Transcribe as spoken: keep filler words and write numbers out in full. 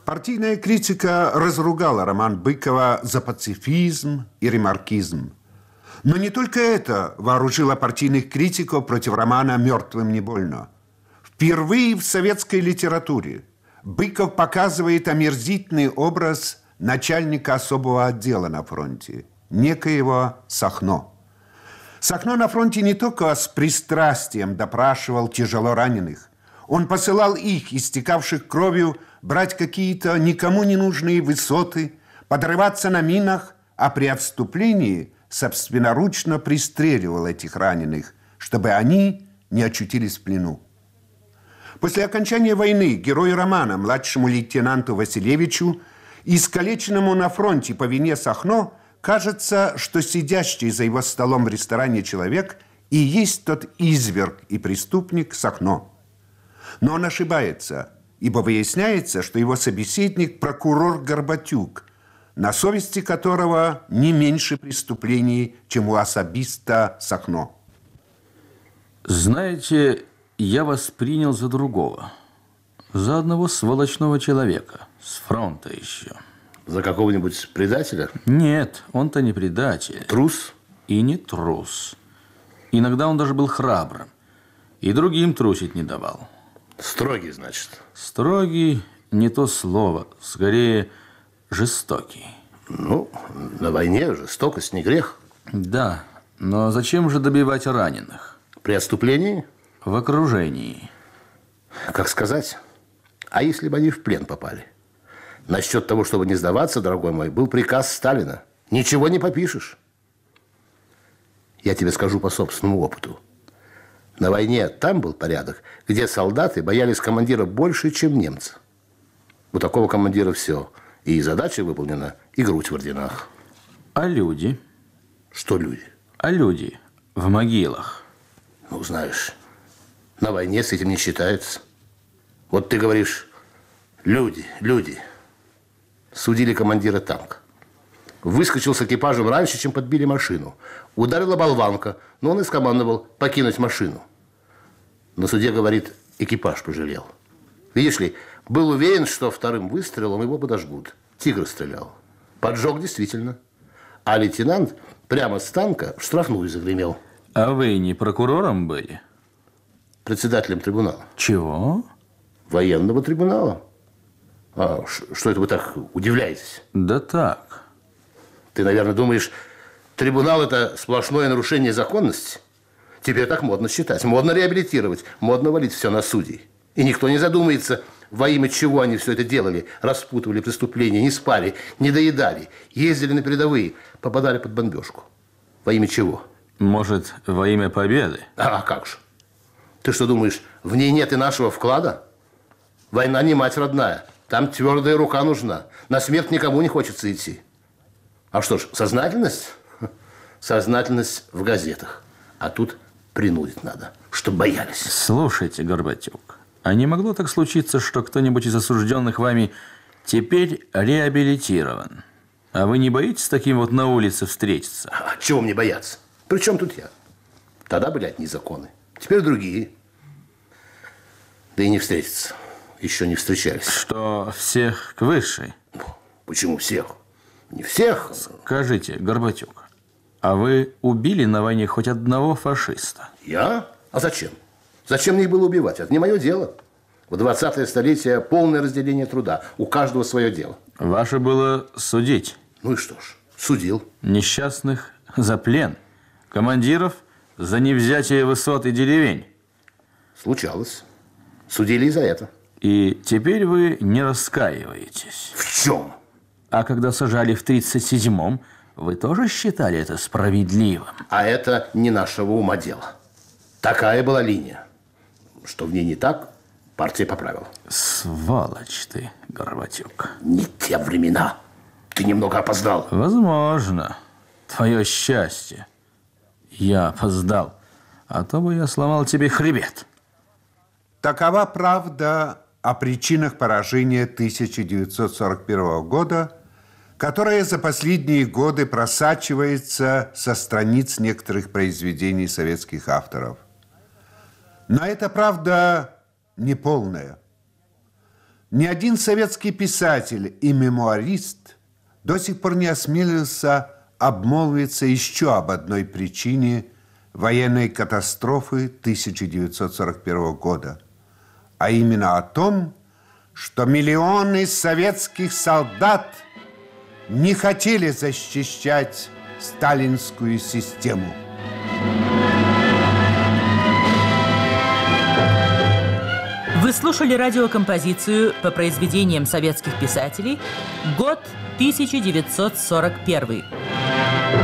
Партийная критика разругала роман Быкова за пацифизм и ремаркизм. Но не только это вооружило партийных критиков против романа «Мертвым не больно». Впервые в советской литературе Быков показывает омерзительный образ начальника особого отдела на фронте, некоего Сахно. Сахно на фронте не только с пристрастием допрашивал тяжело раненых, он посылал их, истекавших кровью, брать какие-то никому не нужные высоты, подрываться на минах, а при отступлении собственноручно пристреливал этих раненых, чтобы они не очутились в плену. После окончания войны герою романа, младшему лейтенанту Василевичу, искалеченному на фронте по вине Сахно, кажется, что сидящий за его столом в ресторане человек и есть тот изверг и преступник Сахно. Но он ошибается, ибо выясняется, что его собеседник – прокурор Горбатюк, на совести которого не меньше преступлений, чем у особиста Сахно. Знаете, я вас принял за другого, за одного сволочного человека, с фронта еще. За какого-нибудь предателя? Нет, он-то не предатель. Трус? И не трус. Иногда он даже был храбрым, и другим трусить не давал. Строгий, значит? Строгий – не то слово, скорее жестокий. Ну, на войне жестокость не грех. Да, но зачем же добивать раненых? При отступлении? В окружении. Как сказать? А если бы они в плен попали? Насчет того, чтобы не сдаваться, дорогой мой, был приказ Сталина. Ничего не попишешь. Я тебе скажу по собственному опыту. На войне там был порядок, где солдаты боялись командира больше, чем немцы. У такого командира все. И задача выполнена, и грудь в орденах. А люди? Что люди? А люди в могилах. Ну, знаешь, на войне с этим не считается. Вот ты говоришь, люди, люди. Судили командира танка. Выскочил с экипажем раньше, чем подбили машину. Ударила болванка, но он и скомандовал покинуть машину. На суде, говорит, экипаж пожалел. Видишь ли, был уверен, что вторым выстрелом его подожгут. Тигр стрелял. Поджег действительно. А лейтенант прямо с танка в штрафную загремел. А вы не прокурором были? Председателем трибунала. Чего? Военного трибунала. А что это вы так удивляетесь? Да так. Ты, наверное, думаешь, трибунал – это сплошное нарушение законности? Теперь так модно считать, модно реабилитировать, модно валить все на судей. И никто не задумается, во имя чего они все это делали. Распутывали преступления, не спали, не доедали, ездили на передовые, попадали под бомбежку. Во имя чего? Может, во имя победы? А как же? Ты что думаешь, в ней нет и нашего вклада? Война не мать родная. Там твердая рука нужна. На смерть никому не хочется идти. А что ж, сознательность? Сознательность в газетах. А тут принудить надо, чтобы боялись. Слушайте, Горбатюк, а не могло так случиться, что кто-нибудь из осужденных вами теперь реабилитирован? А вы не боитесь с таким вот на улице встретиться? А чего мне бояться? При чем тут я? Тогда были одни законы, теперь другие. Да и не встретиться. Еще не встречались. Что, всех к высшей? Почему всех? Не всех. Скажите, Горбатюк, а вы убили на войне хоть одного фашиста? Я? А зачем? Зачем мне их было убивать? Это не мое дело. В двадцатое столетие полное разделение труда. У каждого свое дело. Ваше было судить. Ну и что ж, судил. Несчастных за плен. Командиров за невзятие высот и деревень. Случалось. Судили и за это. И теперь вы не раскаиваетесь. В чем? А когда сажали в тридцать седьмом, вы тоже считали это справедливым? А это не нашего ума дело. Такая была линия. Что в ней не так, партия поправила. Сволочь ты, Горбатюк. Не те времена. Ты немного опоздал. Возможно. Твое счастье. Я опоздал. А то бы я сломал тебе хребет. Такова правда о причинах поражения тысяча девятьсот сорок первого года, которая за последние годы просачивается со страниц некоторых произведений советских авторов. Но эта правда неполная. ни один советский писатель и мемуарист до сих пор не осмелился обмолвиться еще об одной причине военной катастрофы тысяча девятьсот сорок первого года, а именно о том, что миллионы советских солдат не хотели защищать сталинскую систему. Вы слушали радиокомпозицию по произведениям советских писателей «Год тысяча девятьсот сорок первый».